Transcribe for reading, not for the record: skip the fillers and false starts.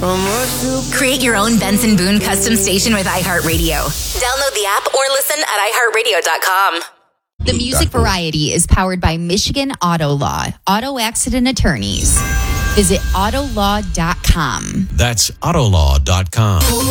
Create your own Benson Boone custom station with iHeartRadio. Download the app or listen at iHeartRadio.com. The Music Variety is powered by Michigan Auto Law, auto accident attorneys. Visit autolaw.com. That's autolaw.com.